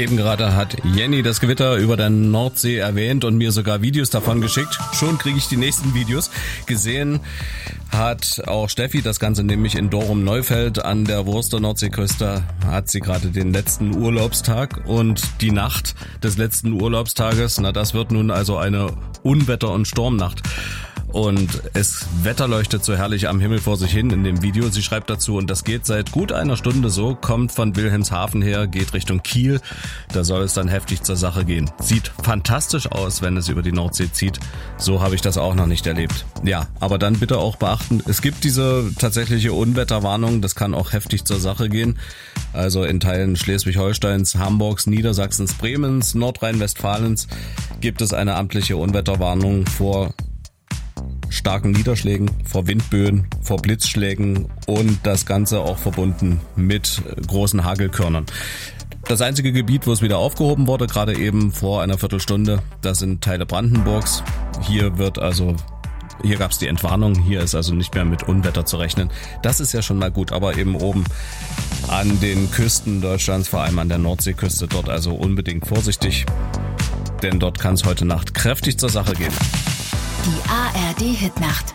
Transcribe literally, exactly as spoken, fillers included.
Eben gerade hat Jenny das Gewitter über der Nordsee erwähnt und mir sogar Videos davon geschickt. Schon kriege ich die nächsten Videos. Gesehen hat auch Steffi das Ganze nämlich in Dorum-Neufeld an der Wurster Nordseeküste. Hat sie gerade den letzten Urlaubstag und die Nacht des letzten Urlaubstages. Na, das wird nun also eine Unwetter- und Sturmnacht. Und es wetterleuchtet so herrlich am Himmel vor sich hin in dem Video. Sie schreibt dazu, und das geht seit gut einer Stunde so, kommt von Wilhelmshaven her, geht Richtung Kiel. Da soll es dann heftig zur Sache gehen. Sieht fantastisch aus, wenn es über die Nordsee zieht. So habe ich das auch noch nicht erlebt. Ja, aber dann bitte auch beachten, es gibt diese tatsächliche Unwetterwarnung. Das kann auch heftig zur Sache gehen. Also in Teilen Schleswig-Holsteins, Hamburgs, Niedersachsens, Bremens, Nordrhein-Westfalens gibt es eine amtliche Unwetterwarnung vor starken Niederschlägen, vor Windböen, vor Blitzschlägen und das Ganze auch verbunden mit großen Hagelkörnern. Das einzige Gebiet, wo es wieder aufgehoben wurde, gerade eben vor einer Viertelstunde, das sind Teile Brandenburgs. Hier wird also, hier gab es die Entwarnung, hier ist also nicht mehr mit Unwetter zu rechnen. Das ist ja schon mal gut, aber eben oben an den Küsten Deutschlands, vor allem an der Nordseeküste, dort also unbedingt vorsichtig, denn dort kann es heute Nacht kräftig zur Sache gehen. Die A R D Hitnacht.